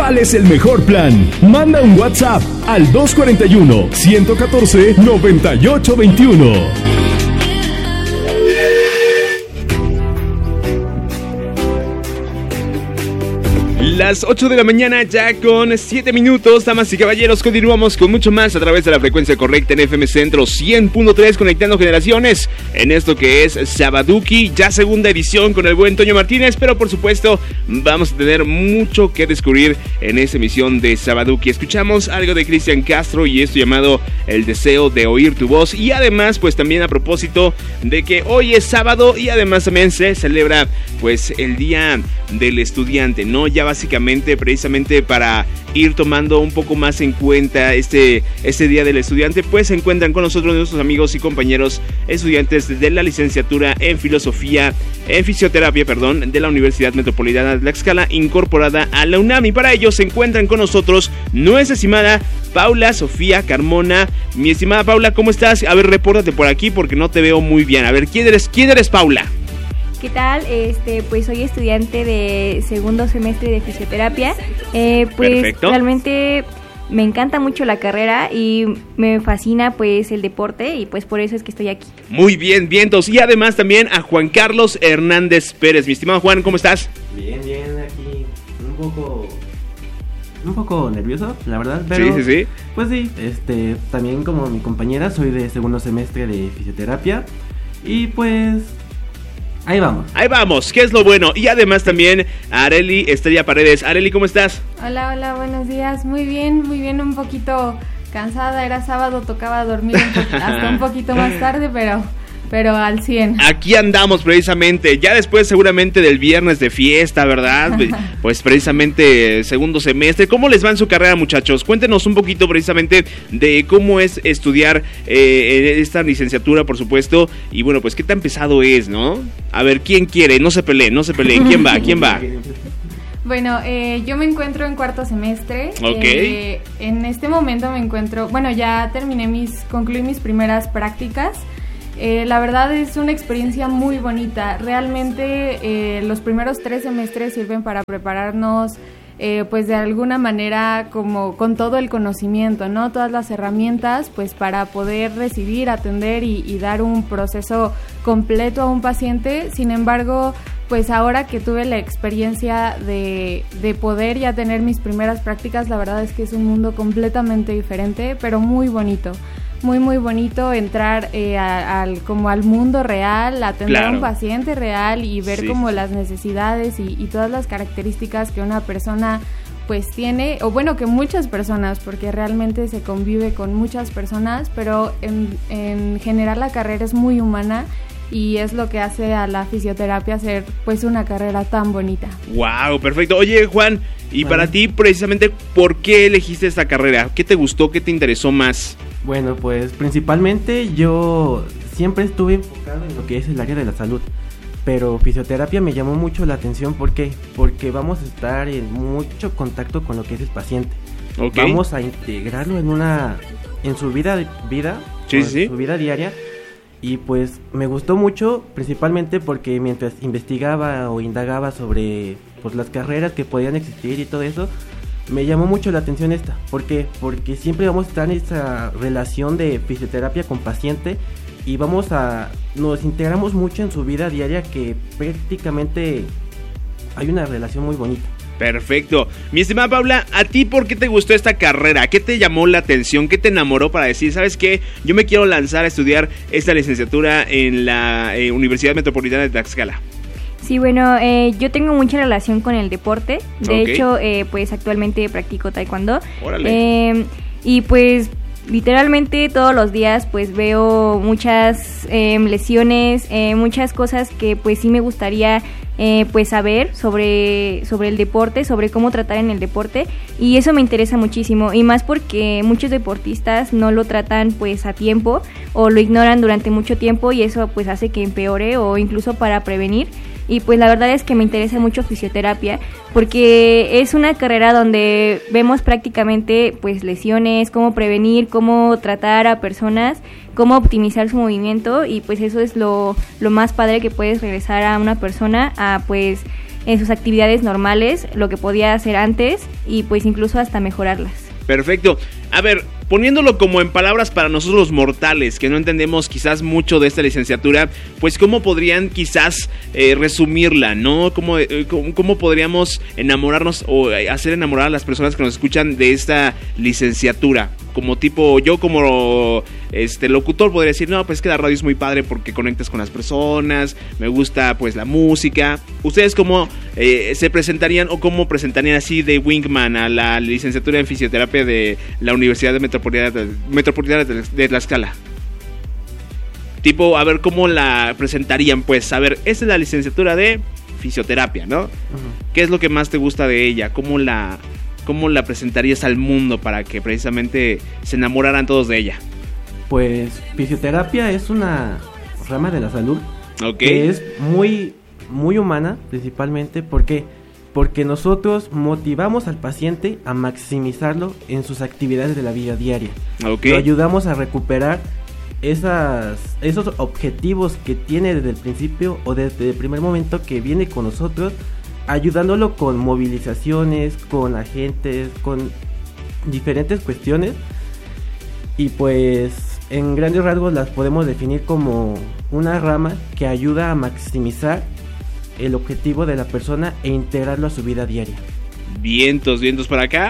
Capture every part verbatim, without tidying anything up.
¿cuál es el mejor plan? Manda un WhatsApp al dos cuatro uno, uno uno cuatro, nueve ocho dos uno. Las ocho de la mañana ya con siete minutos, damas y caballeros, continuamos con mucho más a través de la frecuencia correcta en F M Centro cien punto tres, conectando generaciones en esto que es Sabaduki, ya segunda edición con el buen Toño Martínez, pero por supuesto vamos a tener mucho que descubrir en esta emisión de Sabaduki. Escuchamos algo de Cristian Castro y esto llamado El deseo de oír tu voz, y además pues también a propósito de que hoy es sábado y además también se celebra pues el Día del Estudiante, ¿no? Ya básicamente precisamente para ir tomando un poco más en cuenta este, este Día del Estudiante, pues se encuentran con nosotros nuestros amigos y compañeros estudiantes de la licenciatura en filosofía, en fisioterapia, perdón, de la Universidad Metropolitana de Tlaxcala, incorporada a la UNAM, y para ello se encuentran con nosotros nuestra estimada Paula Sofía Carmona. Mi estimada Paula, ¿cómo estás? A ver, repórtate por aquí porque no te veo muy bien. A ver, ¿quién eres? ¿Quién eres, Paula? ¿Qué tal? Este, pues soy estudiante de segundo semestre de fisioterapia. Eh, pues Perfecto. Realmente me encanta mucho la carrera y me fascina pues el deporte, y pues por eso es que estoy aquí. Muy bien, vientos. Y además también a Juan Carlos Hernández Pérez. Mi estimado Juan, ¿cómo estás? Bien, bien, aquí un poco un poco nervioso, la verdad, pero sí, sí, sí. Pues sí, este, también como mi compañera soy de segundo semestre de fisioterapia y pues ahí vamos. Ahí vamos, ¿qué es lo bueno? Y además también a Areli Estrella Paredes. Areli, ¿cómo estás? Hola, hola, buenos días. Muy bien, muy bien, un poquito cansada. Era sábado, tocaba dormir un po- hasta un poquito más tarde, pero... pero al cien. Aquí andamos precisamente, ya después seguramente del viernes de fiesta, ¿verdad? Pues precisamente segundo semestre. ¿Cómo les va en su carrera, muchachos? Cuéntenos un poquito precisamente de cómo es estudiar eh, esta licenciatura, por supuesto. Y bueno, pues qué tan pesado es, ¿no? A ver, ¿quién quiere? No se peleen, no se peleen. ¿Quién va? ¿Quién va? Bueno, eh, yo me encuentro en cuarto semestre. Ok. Eh, en este momento me encuentro, bueno, ya terminé mis, concluí mis primeras prácticas. Eh, la verdad es una experiencia muy bonita. Realmente eh, los primeros tres semestres sirven para prepararnos eh, pues de alguna manera como con todo el conocimiento, ¿no? Todas las herramientas pues para poder recibir, atender y, y dar un proceso completo a un paciente. Sin embargo, pues ahora que tuve la experiencia de, de poder ya tener mis primeras prácticas, la verdad es que es un mundo completamente diferente, pero muy bonito. Muy, muy bonito entrar eh, a, al, como al mundo real, atender claro. a un paciente real y ver sí. como las necesidades y, y todas las características que una persona pues tiene, o bueno, que muchas personas, porque realmente se convive con muchas personas, pero en, en general la carrera es muy humana y es lo que hace a la fisioterapia ser pues una carrera tan bonita. Wow, perfecto. Oye, Juan, y bueno. para ti precisamente, ¿por qué elegiste esta carrera? ¿Qué te gustó? ¿Qué te interesó más? Bueno, pues principalmente yo siempre estuve enfocado en lo que es el área de la salud, pero fisioterapia me llamó mucho la atención. ¿Por qué? Porque vamos a estar en mucho contacto con lo que es el paciente. Okay. Vamos a integrarlo en una en su vida vida, sí, sí. su vida diaria. Y pues me gustó mucho, principalmente porque mientras investigaba o indagaba sobre pues las carreras que podían existir y todo eso, me llamó mucho la atención esta. ¿Por qué? Porque siempre vamos a estar en esa relación de fisioterapia con paciente y vamos a nos integramos mucho en su vida diaria, que prácticamente hay una relación muy bonita. Perfecto. Mi estimada Paula, ¿a ti por qué te gustó esta carrera? ¿Qué te llamó la atención? ¿Qué te enamoró para decir, sabes qué? Yo me quiero lanzar a estudiar esta licenciatura en la eh, Universidad Metropolitana de Tlaxcala. Sí, bueno, eh, yo tengo mucha relación con el deporte. De okay. hecho, eh, pues actualmente practico taekwondo. Órale. Eh, y pues literalmente todos los días pues veo muchas eh, lesiones, eh, muchas cosas que pues sí me gustaría eh, pues saber sobre, sobre el deporte, sobre cómo tratar en el deporte, y eso me interesa muchísimo, y más porque muchos deportistas no lo tratan pues a tiempo o lo ignoran durante mucho tiempo, y eso pues hace que empeore o incluso para prevenir. Y pues la verdad es que me interesa mucho fisioterapia porque es una carrera donde vemos prácticamente pues lesiones, cómo prevenir, cómo tratar a personas, cómo optimizar su movimiento, y pues eso es lo, lo más padre, que puedes regresar a una persona a pues en sus actividades normales, lo que podía hacer antes y pues incluso hasta mejorarlas. Perfecto. A ver, poniéndolo como en palabras para nosotros los mortales, que no entendemos quizás mucho de esta licenciatura, pues cómo podrían quizás eh, resumirla, ¿no? ¿Cómo, eh, cómo, cómo podríamos enamorarnos o hacer enamorar a las personas que nos escuchan de esta licenciatura? Como tipo, yo como este locutor podría decir, no, pues que la radio es muy padre porque conectas con las personas, me gusta pues la música. ¿Ustedes cómo eh, se presentarían o cómo presentarían así de wingman a la licenciatura en fisioterapia de la Universidad de Metropolitana de, Metropolitana de, de Tlaxcala? Tipo, a ver, ¿cómo la presentarían? Pues, a ver, esta es la licenciatura de fisioterapia, ¿no? Uh-huh. ¿Qué es lo que más te gusta de ella? ¿Cómo la, cómo la presentarías al mundo para que precisamente se enamoraran todos de ella? Pues, fisioterapia es una rama de la salud, okay, que es muy, muy humana, principalmente, porque... porque nosotros motivamos al paciente a maximizarlo en sus actividades de la vida diaria. Okay. Lo ayudamos a recuperar esas, esos objetivos que tiene desde el principio o desde el primer momento que viene con nosotros, ayudándolo con movilizaciones, con agentes, con diferentes cuestiones. Y pues en grandes rasgos las podemos definir como una rama que ayuda a maximizar el objetivo de la persona e integrarlo a su vida diaria. Vientos, vientos para acá.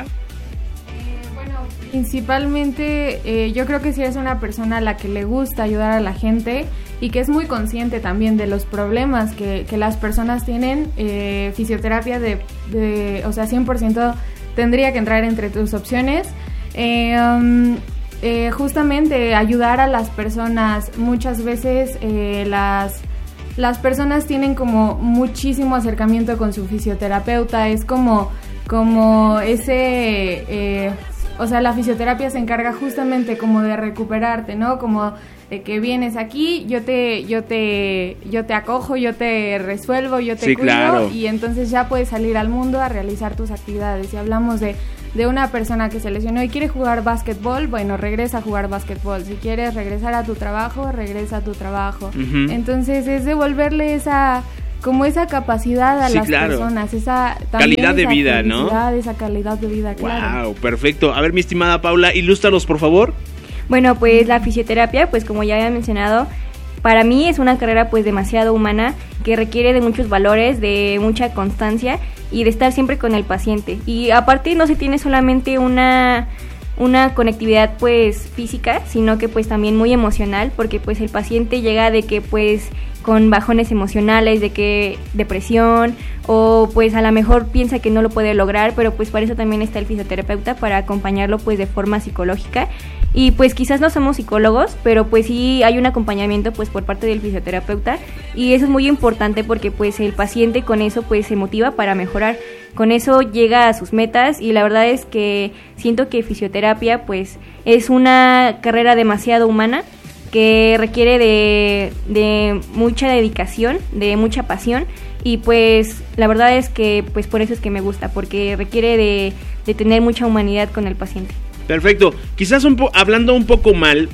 Eh, bueno, principalmente eh, yo creo que si eres una persona a la que le gusta ayudar a la gente y que es muy consciente también de los problemas que, que las personas tienen, eh, fisioterapia de, de, o sea, cien por ciento tendría que entrar entre tus opciones. Eh, um, eh, justamente ayudar a las personas, muchas veces eh, las... Las personas tienen como muchísimo acercamiento con su fisioterapeuta, es como, como ese, eh, o sea, la fisioterapia se encarga justamente como de recuperarte, ¿no? Como de que vienes aquí, yo te, yo te, yo te acojo, yo te resuelvo, yo te sí, cuido, claro, y entonces ya puedes salir al mundo a realizar tus actividades. Si hablamos de de una persona que se lesionó y quiere jugar básquetbol, bueno, regresa a jugar básquetbol. Si quieres regresar a tu trabajo, regresa a tu trabajo. Uh-huh. Entonces es devolverle esa, como esa capacidad a sí, las claro, personas, esa calidad de esa vida, ¿no? Esa calidad de vida, claro. Wow, perfecto. A ver, mi estimada Paula, ilústranos, por favor. Bueno, pues la fisioterapia, pues como ya había mencionado, para mí es una carrera pues demasiado humana que requiere de muchos valores, de mucha constancia y de estar siempre con el paciente. Y aparte no se tiene solamente una una conectividad pues física, sino que pues también muy emocional, porque pues el paciente llega de que pues con bajones emocionales, de que depresión, o pues a lo mejor piensa que no lo puede lograr, pero pues para eso también está el fisioterapeuta, para acompañarlo pues de forma psicológica. Y pues quizás no somos psicólogos, pero pues sí hay un acompañamiento pues por parte del fisioterapeuta, y eso es muy importante porque pues el paciente con eso pues se motiva para mejorar, con eso llega a sus metas. Y la verdad es que siento que fisioterapia pues es una carrera demasiado humana, que requiere de, de mucha dedicación, de mucha pasión, y pues la verdad es que pues por eso es que me gusta, porque requiere de, de tener mucha humanidad con el paciente. Perfecto. Quizás un po- hablando un poco mal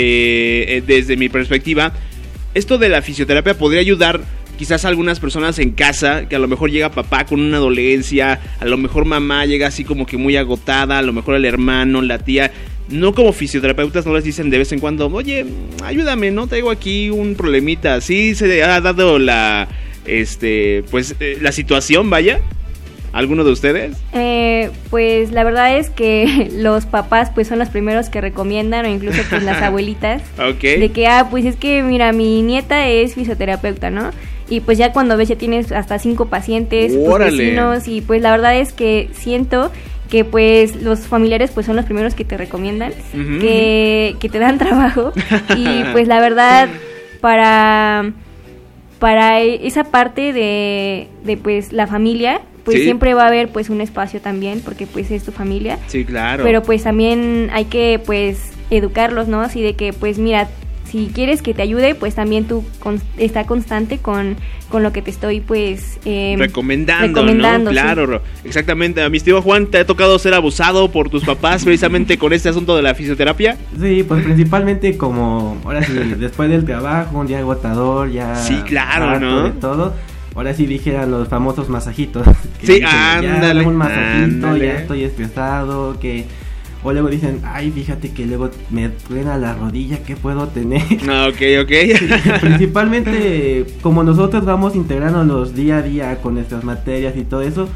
de, eh, desde mi perspectiva, esto de la fisioterapia podría ayudar quizás a algunas personas en casa, que a lo mejor llega papá con una dolencia, a lo mejor mamá llega así como que muy agotada, a lo mejor el hermano, la tía. No, como fisioterapeutas no les dicen de vez en cuando, oye, ayúdame, ¿no? Traigo aquí un problemita. Sí se ha dado la, este, pues, eh, la situación, vaya. ¿Alguno de ustedes? Eh, pues la verdad es que los papás pues son los primeros que recomiendan, o incluso pues las abuelitas. Okay. De que, ah, pues es que mira, mi nieta es fisioterapeuta, ¿no? Y pues ya cuando ves ya tienes hasta cinco pacientes, tus vecinos, y pues la verdad es que siento que pues los familiares pues son los primeros que te recomiendan, uh-huh. que, que te dan trabajo. Y pues la verdad, para, para esa parte de, de pues la familia, pues sí, siempre va a haber pues un espacio también, porque pues es tu familia. Sí, claro. Pero pues también hay que pues educarlos, ¿no? Así de que pues mira, si quieres que te ayude, pues también tú con, está constante con, con lo que te estoy pues eh, recomendando, recomendando, ¿no? Claro, sí. Exactamente. A mi tío Juan, ¿te ha tocado ser abusado por tus papás precisamente con este asunto de la fisioterapia? Sí, pues principalmente como, ahora sí, después del trabajo, un día agotador, ya... Sí, claro, ¿no? De todo. ahora sí dijeran los famosos masajitos. Que sí, dicen, ándale. Ya, un masajito, ándale. ya estoy estresado, que... O luego dicen, ay, fíjate que luego me truena la rodilla, ¿qué puedo tener? No, ok, ok. Principalmente, como nosotros vamos integrándonos día a día con nuestras materias y todo eso,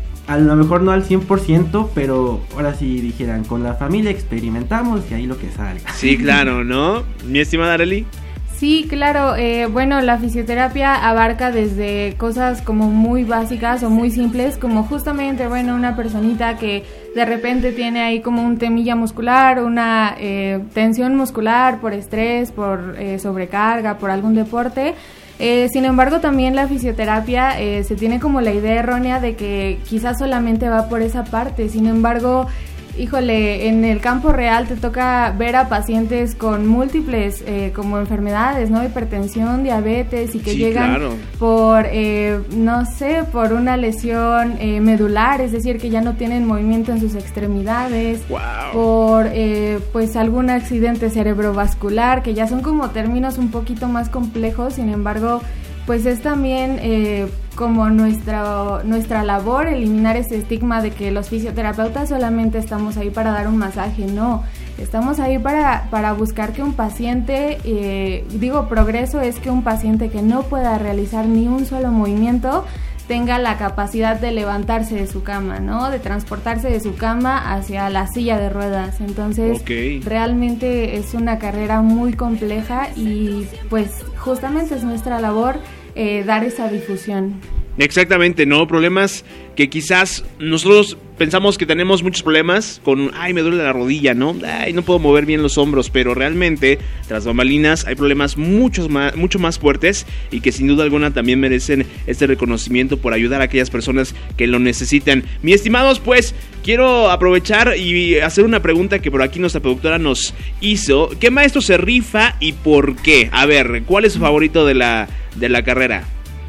a lo mejor no al cien por ciento, pero ahora sí dijeran, con la familia experimentamos y ahí lo que salga. Sí, claro, ¿no? Mi estimada Arely. Sí, claro, eh, bueno, la fisioterapia abarca desde cosas como muy básicas o muy simples, como justamente, bueno, una personita que de repente tiene ahí como un temilla muscular, una eh, tensión muscular por estrés, por eh, sobrecarga, por algún deporte. Eh, sin embargo, también la fisioterapia eh, se tiene como la idea errónea de que quizás solamente va por esa parte. Sin embargo, híjole, en el campo real te toca ver a pacientes con múltiples eh, como enfermedades, ¿no? Hipertensión, diabetes y que sí, llegan claro. por, eh, no sé, por una lesión eh, medular, es decir, que ya no tienen movimiento en sus extremidades, wow. por eh, pues algún accidente cerebrovascular, que ya son como términos un poquito más complejos, sin embargo, pues es también eh, como nuestra, nuestra labor eliminar ese estigma de que los fisioterapeutas solamente estamos ahí para dar un masaje. No, estamos ahí para, para buscar que un paciente, eh, digo progreso es que un paciente que no pueda realizar ni un solo movimiento tenga la capacidad de levantarse de su cama, ¿no? De transportarse de su cama hacia la silla de ruedas. Entonces, okay. realmente es una carrera muy compleja y pues justamente es nuestra labor eh, dar esa difusión. Exactamente, ¿no? Problemas que quizás nosotros pensamos que tenemos muchos problemas con, ay, me duele la rodilla, ¿no? Ay, no puedo mover bien los hombros, pero realmente, tras bambalinas, hay problemas muchos más, mucho más fuertes y que sin duda alguna también merecen este reconocimiento por ayudar a aquellas personas que lo necesitan. Mi estimados, pues, quiero aprovechar y hacer una pregunta que por aquí nuestra productora nos hizo. ¿Qué maestro se rifa y por qué? A ver, ¿cuál es su favorito de la, de la carrera?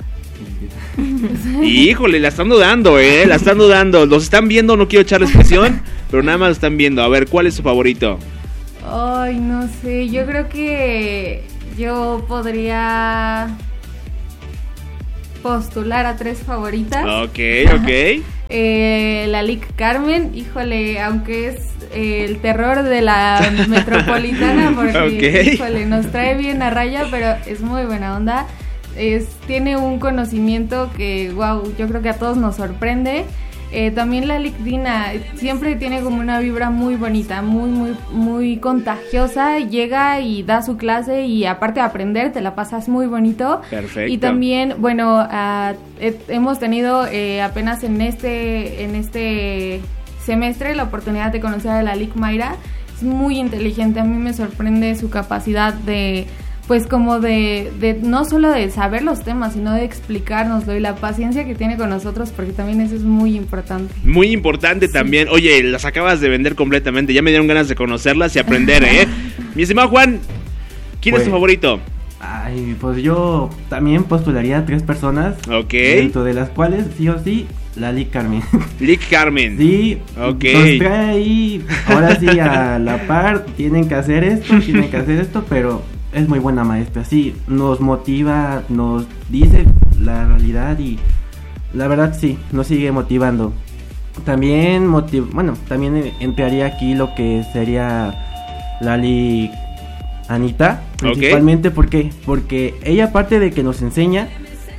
Híjole, la están dudando, eh, la están dudando. Los están viendo, no quiero echarles presión, pero nada más lo están viendo. A ver, ¿cuál es su favorito? Ay, no sé, yo creo que yo podría postular a tres favoritas. Ok, ok. eh, la Lic Carmen, híjole, aunque es eh, el terror de la metropolitana, porque okay. híjole, nos trae bien a raya, pero es muy buena onda. Es, tiene un conocimiento que, wow, yo creo que a todos nos sorprende. Eh, también la Lic Dina siempre tiene como una vibra muy bonita, muy, muy, muy contagiosa. Llega y da su clase y aparte de aprender, te la pasas muy bonito. Perfecto. Y también, bueno, uh, eh, hemos tenido eh, apenas en este, en este semestre la oportunidad de conocer a la Lic Mayra. Es muy inteligente, a mí me sorprende su capacidad de... pues como de, de no solo de saber los temas, sino de explicárnoslo y la paciencia que tiene con nosotros, porque también eso es muy importante. Muy importante sí. También. Oye, las acabas de vender completamente, ya me dieron ganas de conocerlas y aprender, ¿eh? Mi estimado Juan, ¿quién pues, es tu favorito? Ay, pues yo también postularía a tres personas. Ok. Dentro de las cuales, sí o sí, la Lic Carmen. Lic Carmen. Sí. Ok. Nos trae ahí, ahora sí, a la par, tienen que hacer esto, tienen que hacer esto, pero... es muy buena maestra, sí, nos motiva, nos dice la realidad y la verdad sí, nos sigue motivando. También motiv- bueno, también entraría aquí lo que sería Lali Anita, principalmente okay. ¿Por qué? Porque ella aparte de que nos enseña,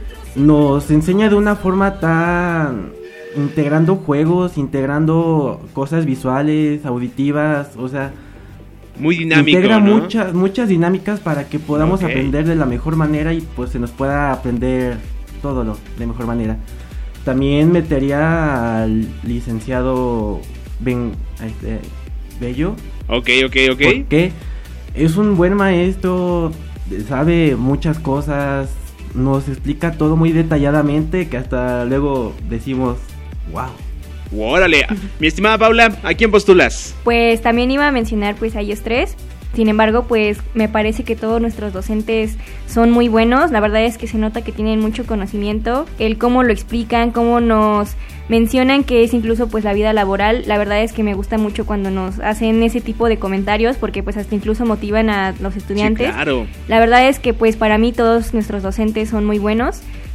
nos enseña de una forma tan integrando juegos, integrando cosas visuales, auditivas, o sea, muy dinámico, integra ¿no? muchas muchas dinámicas para que podamos okay. aprender de la mejor manera y pues se nos pueda aprender todo lo de mejor manera. También metería al licenciado Ben este, Bello. Ok, ok, ok. Porque es un buen maestro, sabe muchas cosas, nos explica todo muy detalladamente que hasta luego decimos, wow. ¡Órale! Mi estimada Paula, ¿a quién postulas? Pues también iba a mencionar pues a ellos tres. Sin embargo, pues me parece que todos nuestros docentes son muy buenos. La verdad es que se nota que tienen mucho conocimiento. El cómo lo explican, cómo nos mencionan que es incluso pues la vida laboral. La verdad es que me gusta mucho cuando nos hacen ese tipo de comentarios porque pues hasta incluso motivan a los estudiantes. Sí, claro. La verdad es que pues para mí todos nuestros docentes son muy buenos.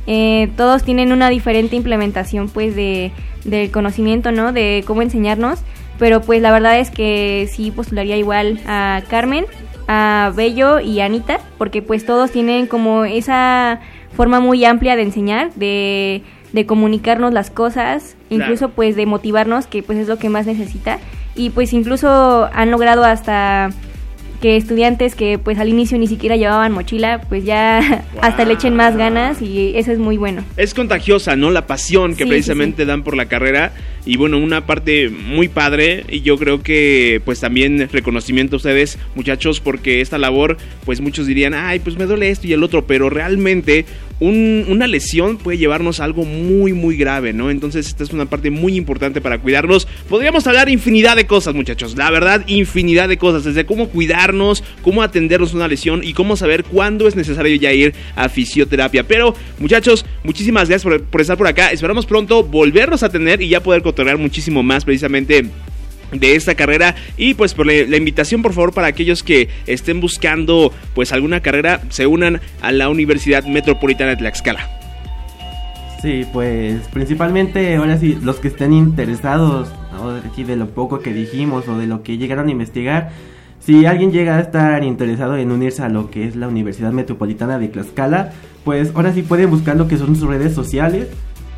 eh, todos tienen una diferente implementación pues de del conocimiento, ¿no? De cómo enseñarnos, pero pues la verdad es que sí postularía igual a Carmen, a Bello y a Anita, porque pues todos tienen como esa forma muy amplia de enseñar, de, de comunicarnos las cosas, incluso claro. pues de motivarnos, que pues es lo que más necesita, y pues incluso han logrado hasta que estudiantes que pues al inicio ni siquiera llevaban mochila, pues ya wow. hasta le echen más ganas, y eso es muy bueno. Es contagiosa, ¿no? La pasión que sí, precisamente sí, sí. dan por la carrera, y bueno, una parte muy padre, y yo creo que pues también reconocimiento a ustedes, muchachos, porque esta labor, pues muchos dirían, ay, pues me duele esto y el otro, pero realmente un, una lesión puede llevarnos a algo muy, muy grave, ¿no? Entonces esta es una parte muy importante para cuidarnos. Podríamos hablar infinidad de cosas, muchachos, la verdad, infinidad de cosas, desde cómo cuidarnos, cómo atendernos una lesión y cómo saber cuándo es necesario ya ir a fisioterapia. Pero, muchachos, muchísimas gracias por, por estar por acá. Esperamos pronto volvernos a tener y ya poder cotorrear muchísimo más precisamente de esta carrera, y pues por la, la invitación, por favor, para aquellos que estén buscando pues alguna carrera, se unan a la Universidad Metropolitana de Tlaxcala. Sí, pues principalmente ahora sí, los que estén interesados, ¿no? Aquí de lo poco que dijimos o de lo que llegaron a investigar, si alguien llega a estar interesado en unirse a lo que es la Universidad Metropolitana de Tlaxcala, pues ahora sí pueden buscar lo que son sus redes sociales.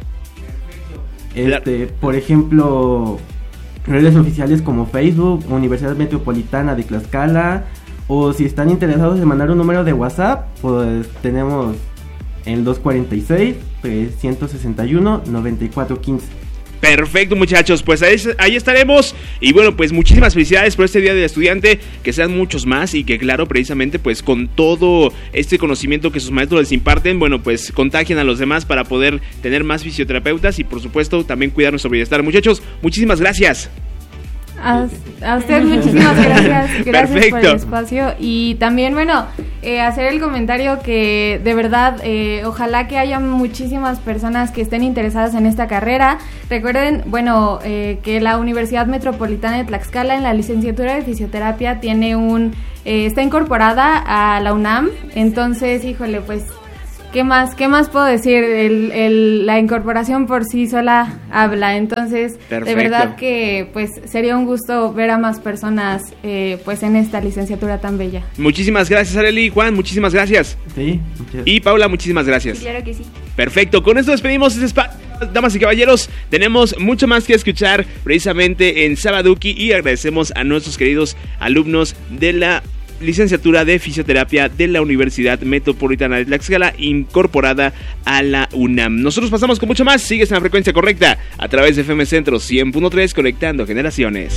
Este, por ejemplo, redes oficiales como Facebook, Universidad Metropolitana de Tlaxcala, o si están interesados en mandar un número de WhatsApp, pues tenemos el dos cuarenta y seis, trescientos sesenta y uno, noventa y cuatro quince. Perfecto, muchachos, pues ahí, ahí estaremos. Y bueno, pues muchísimas felicidades por este Día del Estudiante, que sean muchos más, y que claro, precisamente pues con todo este conocimiento que sus maestros les imparten, bueno, pues contagien a los demás para poder tener más fisioterapeutas y por supuesto también cuidar nuestro bienestar. Muchachos, muchísimas gracias. A, a ustedes muchísimas gracias, gracias Perfecto. por el espacio, y también bueno, eh, hacer el comentario que de verdad eh, ojalá que haya muchísimas personas que estén interesadas en esta carrera. Recuerden, bueno, eh, que la Universidad Metropolitana de Tlaxcala en la licenciatura de fisioterapia tiene un, eh, está incorporada a la UNAM, entonces híjole, pues ¿Qué más, qué más puedo decir? El, el, la incorporación por sí sola habla, entonces Perfecto. de verdad que pues sería un gusto ver a más personas eh, pues en esta licenciatura tan bella. Muchísimas gracias, Arely. Juan, muchísimas gracias. Sí, y Paula, muchísimas gracias. Sí, claro que sí. Perfecto, con esto despedimos este espacio. Damas y caballeros, tenemos mucho más que escuchar precisamente en Sabaduki, y agradecemos a nuestros queridos alumnos de la licenciatura de fisioterapia de la Universidad Metropolitana de Tlaxcala, incorporada a la UNAM. Nosotros pasamos con mucho más. Sigues en la frecuencia correcta a través de F M Centro cien punto tres, conectando generaciones.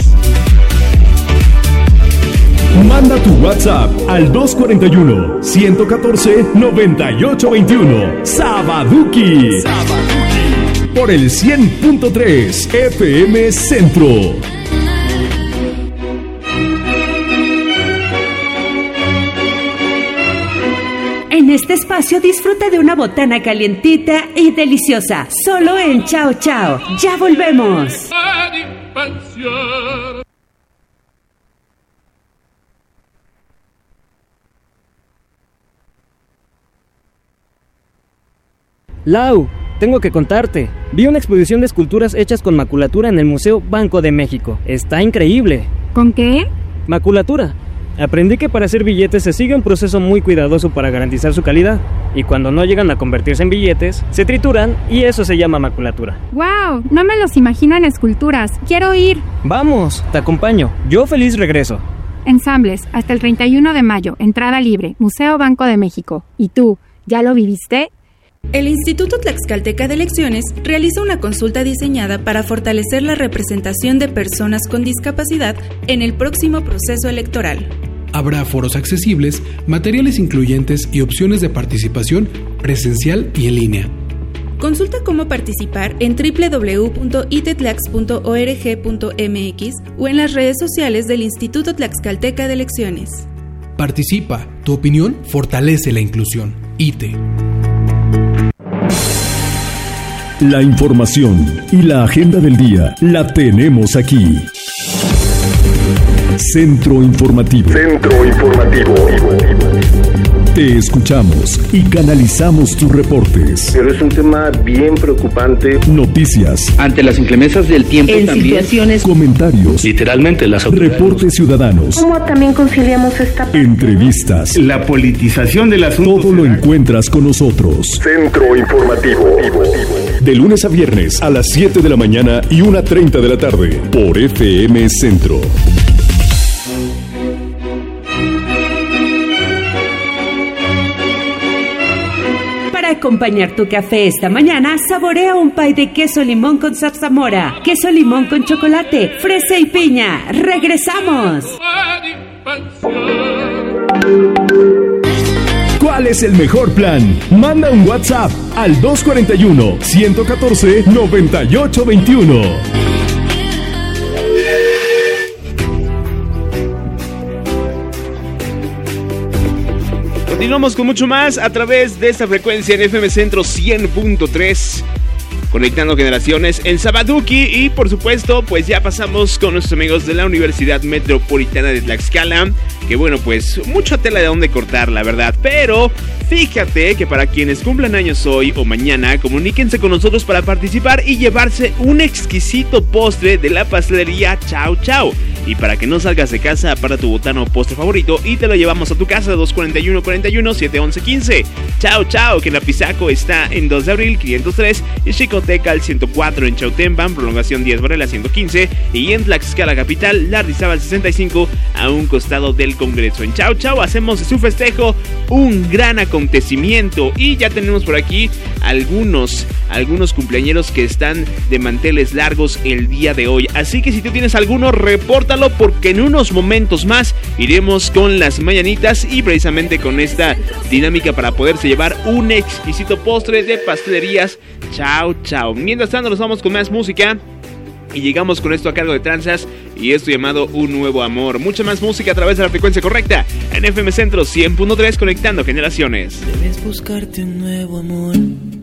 Manda tu WhatsApp al dos cuarenta y uno, ciento catorce, noventa y ocho veintiuno. Sabaduki. Sabaduki. Por el cien punto tres F M Centro. En este espacio disfruta de una botana calientita y deliciosa, solo en Chao Chao. Ya volvemos. Lau, tengo que contarte. Vi una exposición de esculturas hechas con maculatura en el Museo Banco de México. Está increíble. ¿Con qué? Maculatura. Aprendí que para hacer billetes se sigue un proceso muy cuidadoso para garantizar su calidad, y cuando no llegan a convertirse en billetes, se trituran y eso se llama maculatura. ¡Wow! No me los imagino en esculturas. ¡Quiero ir! ¡Vamos! Te acompaño. Yo feliz regreso. Ensambles, hasta el treinta y uno de mayo, entrada libre, Museo Banco de México. ¿Y tú, ya lo viviste? El Instituto Tlaxcalteca de Elecciones realiza una consulta diseñada para fortalecer la representación de personas con discapacidad en el próximo proceso electoral. Habrá foros accesibles, materiales incluyentes y opciones de participación presencial y en línea. Consulta cómo participar en doble u doble u doble u punto i t tlax punto org punto m x o en las redes sociales del Instituto Tlaxcalteca de Elecciones. Participa, tu opinión fortalece la inclusión. I T E. La información y la agenda del día la tenemos aquí. Centro Informativo. Centro Informativo. Te escuchamos y canalizamos tus reportes. Pero es un tema bien preocupante. Noticias. Ante las inclemencias del tiempo en también. Situaciones. Comentarios. Literalmente las autoridades. Reportes ciudadanos. ¿Cómo también conciliamos esta parte? Entrevistas. La politización del asunto. Todo lo encuentras con nosotros. Centro Informativo. De lunes a viernes a las siete de la mañana y una treinta de la tarde. Por F M Centro. Para acompañar tu café esta mañana, saborea un pie de queso limón con zarzamora, queso limón con chocolate, fresa y piña. ¡Regresamos! ¿Cuál es el mejor plan? Manda un WhatsApp al dos cuatro uno, uno uno cuatro, nueve ocho dos uno. Continuamos con mucho más a través de esta frecuencia en F M Centro cien punto tres, conectando generaciones en Sabaduki. Y por supuesto, pues ya pasamos con nuestros amigos de la Universidad Metropolitana de Tlaxcala, que bueno, pues mucha tela de dónde cortar, la verdad. Pero fíjate que para quienes cumplan años hoy o mañana, comuníquense con nosotros para participar y llevarse un exquisito postre de la pastelería Chao Chao. Y para que no salgas de casa, para tu botana o postre favorito y te lo llevamos a tu casa. Dos cuatro uno, cuatro uno, siete once, quince. Chao Chao, que en Apizaco está en dos de abril quinientos tres, y Xicoteca al ciento cuatro, en Chautempan, prolongación diez Varela ciento quince, y en Tlaxcala capital, Lardizábal sesenta y cinco, a un costado del Congreso. En Chao Chao hacemos de su festejo un gran acontecimiento, y ya tenemos por aquí algunos, algunos cumpleañeros que están de manteles largos el día de hoy. Así que si tú tienes alguno, repórtalo, porque en unos momentos más iremos con las mañanitas y precisamente con esta dinámica para poderse llevar un exquisito postre de pastelerías Chao Chao. Mientras tanto nos vamos con más música y llegamos con esto a cargo de Tranzas y esto llamado Un Nuevo Amor. Mucha más música a través de la frecuencia correcta en F M Centro cien punto tres, conectando generaciones. Debes buscarte un nuevo amor